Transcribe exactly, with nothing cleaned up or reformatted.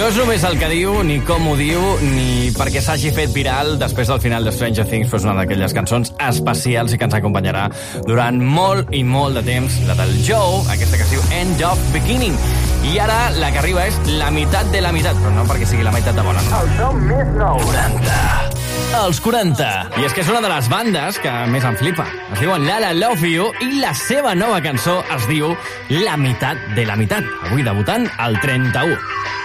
no és només el que diu, ni com ho diu, ni perquè s'hagi fet viral després del final de Stranger Things, però és una d'aquelles cançons especials i que ens acompanyarà durant molt i molt de temps, la del Joe, aquesta que es diu End of Beginning. I ara la que arriba és la meitat de la meitat, però no perquè sigui la meitat de bona, no? El som més nou. quaranta. Els quaranta. I és que és una de les bandes que més em flipa. Es diuen Lala Love You i la seva nova cançó es diu La meitat de la meitat. Avui debutant al trenta-u.